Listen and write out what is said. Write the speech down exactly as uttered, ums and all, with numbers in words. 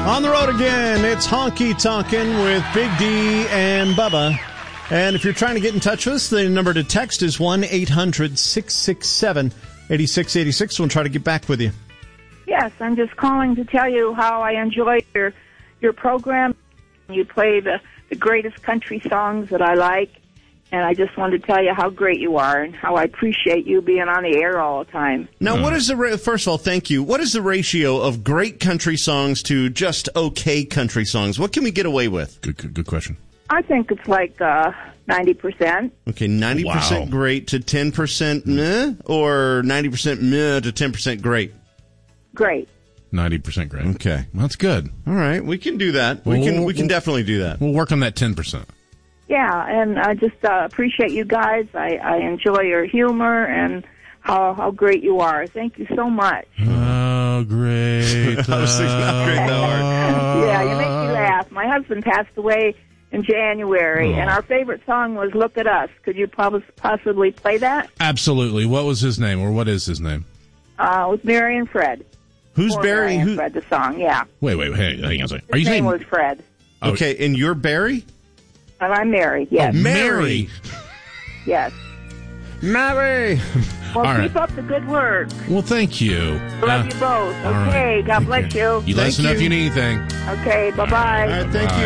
On the road again, it's Honky Tonkin' with Big D and Bubba. And if you're trying to get in touch with us, the number to text is one eight hundred six six seven eight six eight six. We'll try to get back with you. Yes, I'm just calling to tell you how I enjoy your your program. You play the, the greatest country songs that I like, and I just wanted to tell you how great you are and how I appreciate you being on the air all the time. Now, what is the ra- first of all, thank you. What is the ratio of great country songs to just okay country songs? What can we get away with? Good, good, good question. I think it's like uh, ninety percent. Okay, ninety percent Wow. great to ten percent meh, or ninety percent meh to ten percent great? Great. ninety percent great. Okay. Well, that's good. All right, we can do that. We Well, can we'll- we can we'll- definitely do that. We'll work on that ten percent. Yeah, and I just uh, appreciate you guys. I, I enjoy your humor and how how great you are. Thank you so much. Oh, great. I was thinking how great thou art. Yeah, you make me laugh. My husband passed away in January, Oh. and our favorite song was Look at Us. Could you prob- possibly play that? Absolutely. What was his name, or what is his name? Uh, with Mary and Fred. Who's Or Barry? Mary and Who? Fred, the song, yeah. Wait, wait, hey, hang on a second. Are His you name saying was Fred. Okay, and you're Barry? And I'm married, yes. Oh, Mary? Yes. Mary. Well, All keep right. up the good work. Well, thank you. Love Uh, you both. all right. Okay, God bless you. You Thank let us know if you. you need anything. Okay, bye-bye. All right, thank you.